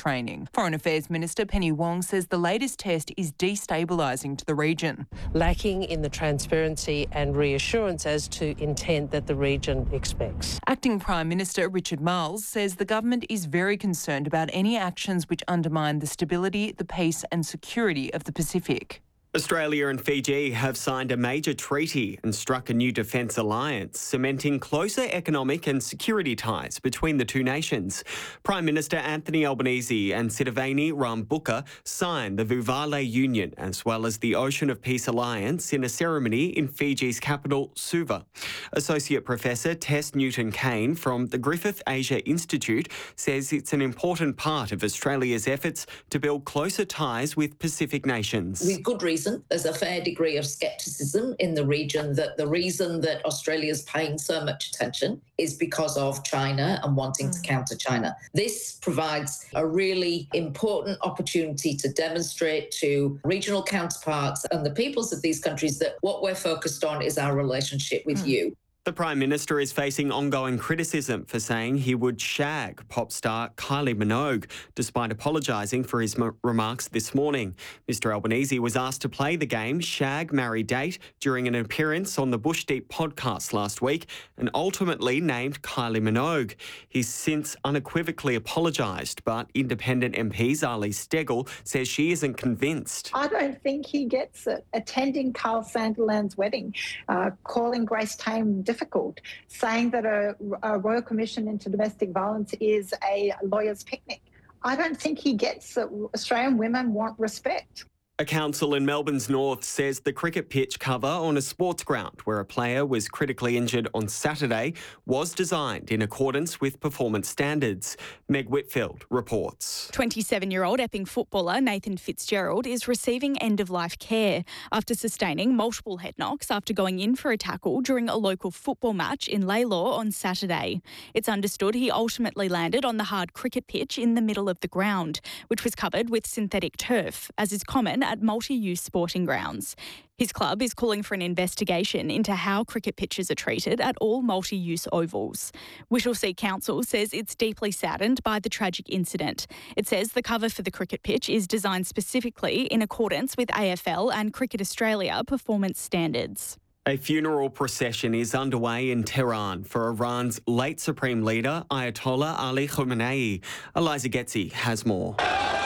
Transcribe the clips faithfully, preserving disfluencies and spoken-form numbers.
training. Foreign Affairs Minister Penny Wong says the latest test is destabilising to the region. Lacking in the transparency and reassurance as to intent that the region expects. Acting Prime Minister Richard Marles says the government is very concerned about any actions which undermine the stability, the peace and security of the Pacific. Australia and Fiji have signed a major treaty and struck a new defence alliance, cementing closer economic and security ties between the two nations. Prime Minister Anthony Albanese and Sitiveni Rabuka signed the Vuvale Union as well as the Ocean of Peace Alliance in a ceremony in Fiji's capital, Suva. Associate Professor Tess Newton-Kane from the Griffith Asia Institute says it's an important part of Australia's efforts to build closer ties with Pacific nations. With good reason. There's a fair degree of scepticism in the region that the reason that Australia's paying so much attention is because of China and wanting mm. to counter China. This provides a really important opportunity to demonstrate to regional counterparts and the peoples of these countries that what we're focused on is our relationship with mm. you. The Prime Minister is facing ongoing criticism for saying he would shag pop star Kylie Minogue, despite apologising for his m- remarks this morning. Mister Albanese was asked to play the game Shag, Marry, Date during an appearance on the Bush Deep podcast last week and ultimately named Kylie Minogue. He's since unequivocally apologised, but independent M P Zali Steggall says she isn't convinced. I don't think he gets it. Attending Carl Sanderland's wedding, uh, calling Grace Tame difficult, saying that a, a Royal Commission into domestic violence is a lawyer's picnic. I don't think he gets that Australian women want respect. A council in Melbourne's north says the cricket pitch cover on a sports ground where a player was critically injured on Saturday was designed in accordance with performance standards. Meg Whitfield reports. twenty-seven-year-old Epping footballer Nathan Fitzgerald is receiving end-of-life care after sustaining multiple head knocks after going in for a tackle during a local football match in Laylaw on Saturday. It's understood he ultimately landed on the hard cricket pitch in the middle of the ground, which was covered with synthetic turf, as is common at multi-use sporting grounds. His club is calling for an investigation into how cricket pitches are treated at all multi-use ovals. Whittlesea Council says it's deeply saddened by the tragic incident. It says the cover for the cricket pitch is designed specifically in accordance with A F L and Cricket Australia performance standards. A funeral procession is underway in Tehran for Iran's late Supreme Leader, Ayatollah Ali Khamenei. Eliza Getzi has more.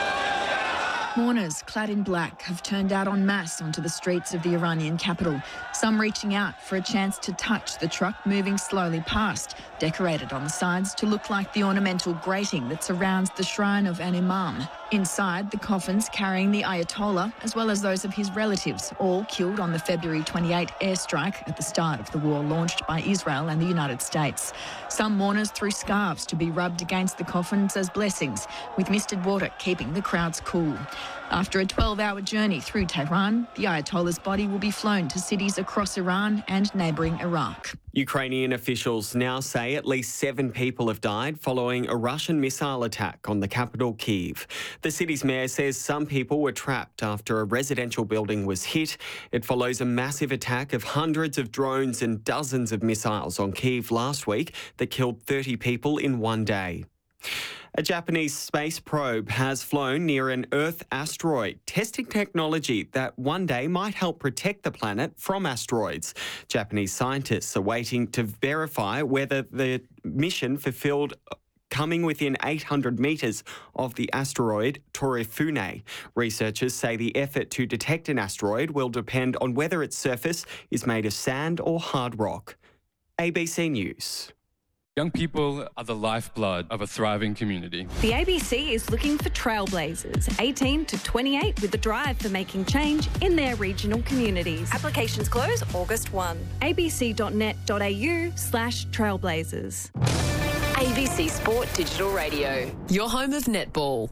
Mourners clad in black have turned out en masse onto the streets of the Iranian capital, some reaching out for a chance to touch the truck moving slowly past, decorated on the sides to look like the ornamental grating that surrounds the shrine of an imam. Inside, the coffins carrying the Ayatollah, as well as those of his relatives, all killed on the February twenty-eighth airstrike at the start of the war launched by Israel and the United States. Some mourners threw scarves to be rubbed against the coffins as blessings, with misted water keeping the crowds cool. After a twelve-hour journey through Tehran, the Ayatollah's body will be flown to cities across Iran and neighbouring Iraq. Ukrainian officials now say at least seven people have died following a Russian missile attack on the capital, Kyiv. The city's mayor says some people were trapped after a residential building was hit. It follows a massive attack of hundreds of drones and dozens of missiles on Kyiv last week that killed thirty people in one day. A Japanese space probe has flown near an Earth asteroid, testing technology that one day might help protect the planet from asteroids. Japanese scientists are waiting to verify whether the mission fulfilled coming within eight hundred metres of the asteroid Torifune. Researchers say the effort to detect an asteroid will depend on whether its surface is made of sand or hard rock. A B C News. Young people are the lifeblood of a thriving community. The A B C is looking for trailblazers, eighteen to twenty-eight, with a drive for making change in their regional communities. Applications close August first. abc.net.au slash trailblazers. A B C Sport Digital Radio, your home of netball.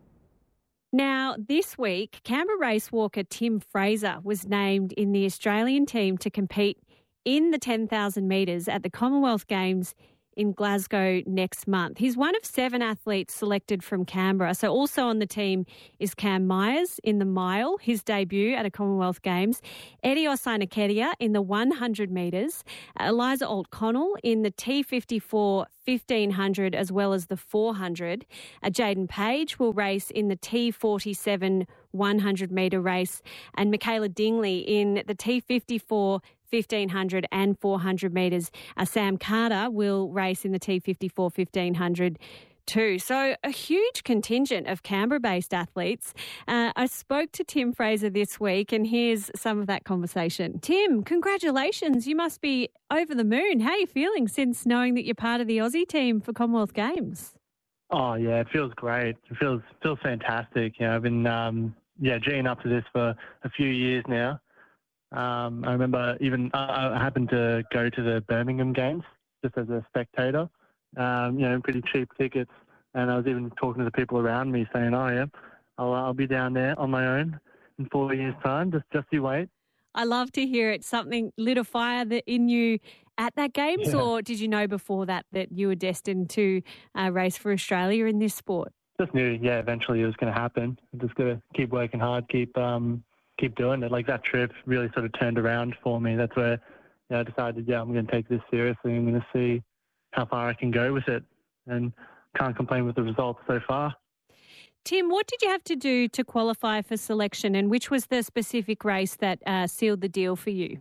Now, this week, Canberra race walker Tim Fraser was named in the Australian team to compete in the ten thousand metres at the Commonwealth Games in Glasgow next month. He's one of seven athletes selected from Canberra. So also on the team is Cam Myers in the mile, his debut at a Commonwealth Games, Eddie Osainakeria in the one hundred metres, Eliza Alt-Connell in the T fifty-four fifteen hundred as well as the four hundred. Uh, Jaden Page will race in the T forty-seven one hundred metre race, and Michaela Dingley in the T fifty-four fifteen hundred and four hundred metres. Uh, Sam Carter will race in the T fifty-four fifteen hundred too. So a huge contingent of Canberra-based athletes. Uh, I spoke to Tim Fraser this week, and here's some of that conversation. Tim, congratulations. You must be over the moon. How are you feeling since knowing that you're part of the Aussie team for Commonwealth Games? Oh, yeah, it feels great. It feels feels fantastic. You know, I've been um, yeah, geeing up to this for a few years now. Um, I remember even uh, I happened to go to the Birmingham Games just as a spectator. Um, you know, pretty cheap tickets, and I was even talking to the people around me, saying, "Oh yeah, I'll I'll be down there on my own in four years' time. Just just you wait." I love to hear it. Something lit a fire that in you at that Games, Yeah. or did you know before that that you were destined to uh, race for Australia in this sport? Just knew, yeah, eventually it was going to happen. Just got to keep working hard, keep um, keep doing it. Like that trip really sort of turned around for me. That's where you know, I decided, yeah, I'm going to take this seriously. I'm going to see how far I can go with it, and can't complain with the results so far. Tim, what did you have to do to qualify for selection, and which was the specific race that uh, sealed the deal for you?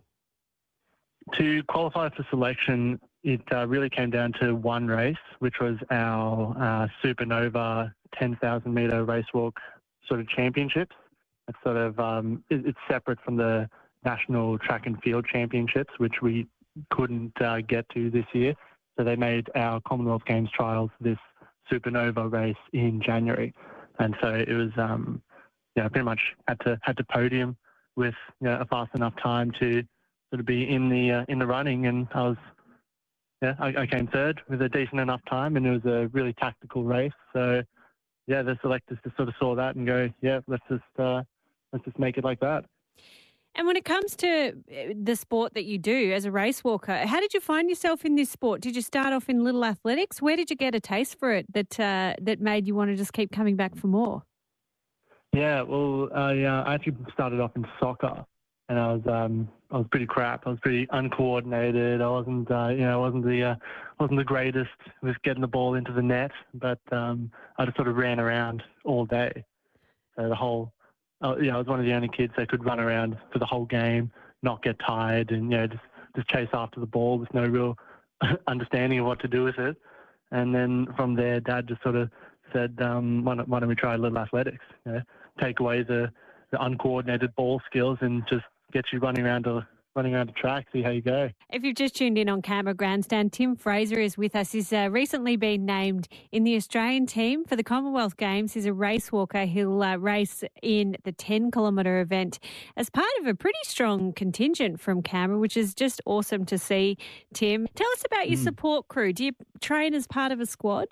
To qualify for selection, it uh, really came down to one race, which was our uh, Supernova ten thousand metre race walk sort of championships. It's sort of um, it, it's separate from the National Track and Field Championships, which we couldn't uh, get to this year. So they made our Commonwealth Games trials this Supernova race in January. And so it was, um, yeah, pretty much had to had to podium with you know, a fast enough time to sort of be in the uh, in the running, and I was, yeah, I, I came third with a decent enough time, and it was a really tactical race. So, yeah, the selectors just sort of saw that and go, yeah, let's just uh, let's just make it like that. And when it comes to the sport that you do as a race walker, how did you find yourself in this sport? Did you start off in little athletics? Where did you get a taste for it that uh, that made you want to just keep coming back for more? Yeah, well, I, uh, I actually started off in soccer, and I was um, I was pretty crap. I was pretty uncoordinated. I wasn't uh, you know I wasn't the uh, wasn't the greatest with getting the ball into the net, but um, I just sort of ran around all day. So the whole Uh, you know, I was one of the only kids that could run around for the whole game, not get tired, and you know, just just chase after the ball with no real understanding of what to do with it. And then from there, Dad just sort of said, um, why, don't, "Why don't we try a little athletics? You know, take away the, the uncoordinated ball skills and just get you running around a running around the track, see how you go." If you've just tuned in on Canberra Grandstand, Tim Fraser is with us. He's uh, recently been named in the Australian team for the Commonwealth Games. He's a race walker. He'll uh, race in the ten kilometre event as part of a pretty strong contingent from Canberra, which is just awesome to see, Tim. Tell us about your mm. support crew. Do you train as part of a squad?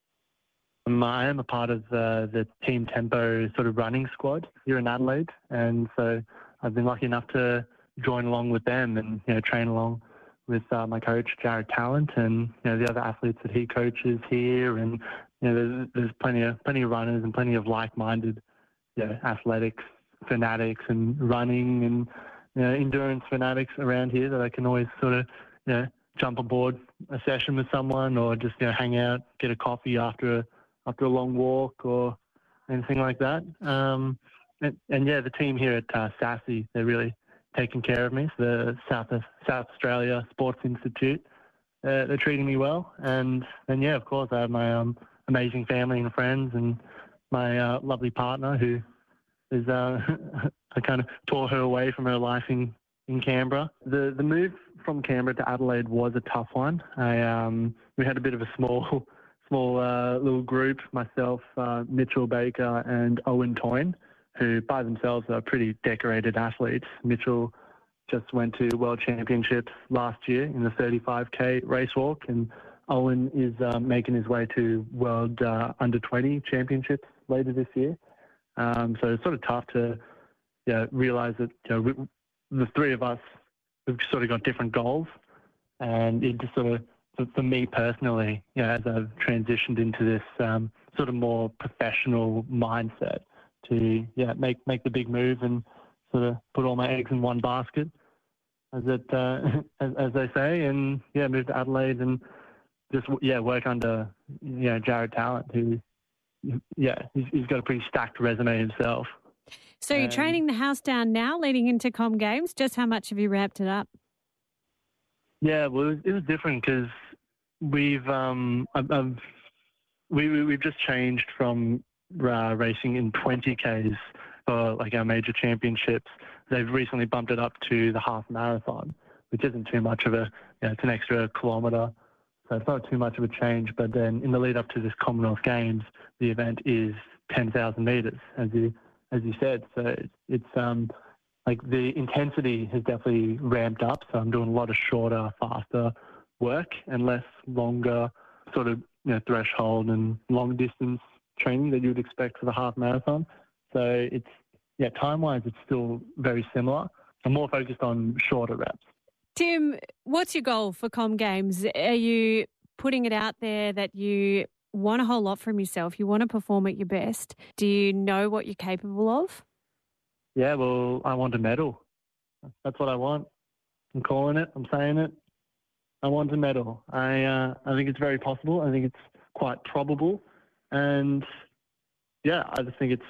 Um, I am a part of uh, the Team Tempo sort of running squad here in Adelaide, and so I've been lucky enough to join along with them and you know train along with uh, my coach Jared Talent and you know the other athletes that he coaches here, and you know there's, there's plenty of plenty of runners and plenty of like-minded you know athletics fanatics and running and you know endurance fanatics around here that I can always sort of you know jump aboard a session with someone or just you know hang out, get a coffee after a after a long walk or anything like that. Um, and, and yeah, the team here at uh, SASI, they're really taking care of me. So the South South Australia Sports Institute, uh, they're treating me well. And and yeah, of course, I have my um, amazing family and friends, and my uh, lovely partner who is uh, I kind of tore her away from her life in, in Canberra. The the move from Canberra to Adelaide was a tough one. I um, we had a bit of a small small uh, little group, myself, uh, Mitchell Baker, and Owen Toyne, who by themselves are pretty decorated athletes. Mitchell just went to World Championships last year in the thirty-five K race walk, and Owen is uh, making his way to World uh, Under twenty Championships later this year. Um, so it's sort of tough to yeah, realise that you know, we, the three of us, we've sort of got different goals, and it just sort of sort for, for me personally, you know, as I've transitioned into this um, sort of more professional mindset to yeah make make the big move and sort of put all my eggs in one basket, as it uh, as, as they say, and yeah, move to Adelaide and just yeah work under you know Jared Talent, who yeah he's, he's got a pretty stacked resume himself. So you're um, training the house down now, leading into Com Games. Just how much have you ramped it up? Yeah, well, it was, it was different because we've um I've, I've we we- we've just changed from uh, racing in twenty kays for like our major championships. They've recently bumped it up to the half marathon, which isn't too much of a, you know, it's an extra kilometre, so it's not too much of a change. But then in the lead up to this Commonwealth Games, the event is ten thousand metres, as you as you said. So it's, it's um like the intensity has definitely ramped up. So I'm doing a lot of shorter, faster work and less longer sort of you know threshold and long distance training that you would expect for the half marathon. So it's yeah time wise it's still very similar. I'm more focused on shorter reps. Tim, what's your goal for Com Games? Are you putting it out there that you want a whole lot from yourself? You want to perform at your best? Do you know what you're capable of? Yeah, well, I want a medal. That's what I want. I'm calling it. I'm saying it. I want a medal. I uh, I think it's very possible. I think it's quite probable, and yeah, I just think it's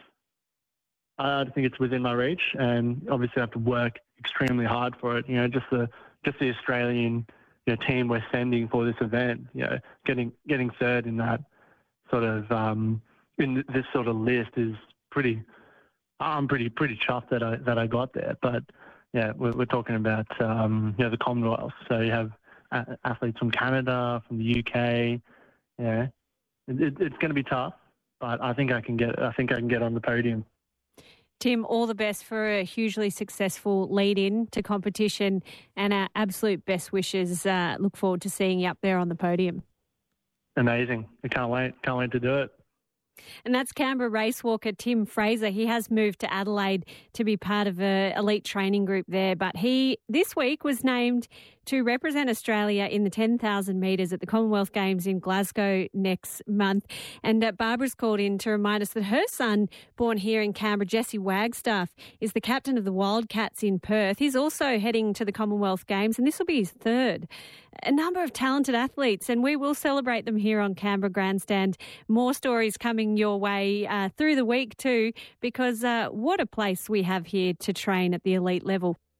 I think it's within my reach. And obviously, I have to work extremely hard for it. You know, just the just the Australian you know, team we're sending for this event. You know, getting getting third in that sort of um, in this sort of list is pretty. I'm pretty pretty chuffed that I that I got there, but yeah, we're, we're talking about um, you know the Commonwealth. So you have a- athletes from Canada, from the U K. Yeah, it, it, it's going to be tough, but I think I can get I think I can get on the podium. Tim, all the best for a hugely successful lead-in to competition, and our absolute best wishes. Uh, look forward to seeing you up there on the podium. Amazing! I can't wait. Can't wait to do it. And that's Canberra race walker Tim Fraser. He has moved to Adelaide to be part of an elite training group there. But he, this week, was named to represent Australia in the ten thousand metres at the Commonwealth Games in Glasgow next month. And uh, Barbara's called in to remind us that her son, born here in Canberra, Jesse Wagstaff, is the captain of the Wildcats in Perth. He's also heading to the Commonwealth Games, and this will be his third. A number of talented athletes, and we will celebrate them here on Canberra Grandstand. More stories coming your way uh, through the week too, because uh, what a place we have here to train at the elite level.